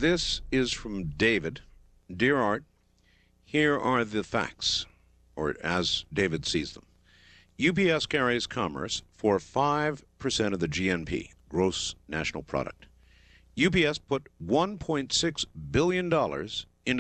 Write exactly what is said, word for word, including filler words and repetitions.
this is from David. Dear Art, here are the facts, or as David sees them. U P S carries commerce for five percent of the G N P, gross national product. U P S put one point six billion dollars